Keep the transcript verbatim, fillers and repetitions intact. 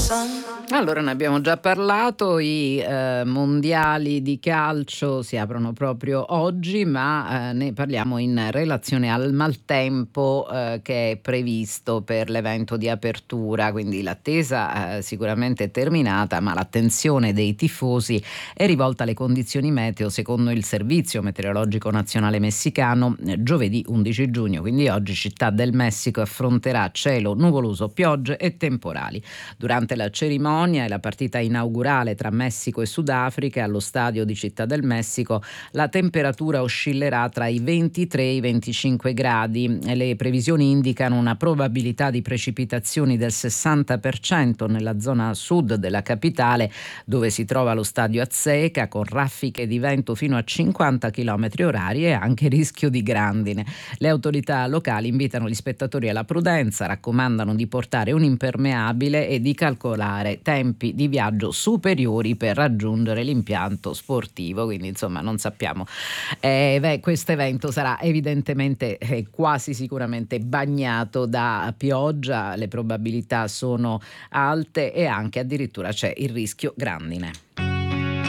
Allora, ne abbiamo già parlato, i eh, mondiali di calcio si aprono proprio oggi, ma eh, ne parliamo in relazione al maltempo eh, che è previsto per l'evento di apertura, quindi l'attesa eh, sicuramente è terminata, ma l'attenzione dei tifosi è rivolta alle condizioni meteo secondo il Servizio Meteorologico Nazionale Messicano. eh, Giovedì undici giugno, quindi oggi, Città del Messico affronterà cielo nuvoloso, piogge e temporali. Durante la cerimonia e la partita inaugurale tra Messico e Sudafrica allo stadio di Città del Messico, la temperatura oscillerà tra i ventitré e i venticinque gradi. Le previsioni indicano una probabilità di precipitazioni del sessanta per cento nella zona sud della capitale, dove si trova lo stadio Azteca, con raffiche di vento fino a cinquanta chilometri orari e anche rischio di grandine. Le autorità locali invitano gli spettatori alla prudenza, raccomandano di portare un impermeabile e di calcolare tempi di viaggio superiori per raggiungere l'impianto sportivo. Quindi insomma non sappiamo, eh, beh, questo evento sarà evidentemente eh, quasi sicuramente bagnato da pioggia, le probabilità sono alte e anche addirittura c'è il rischio grandine.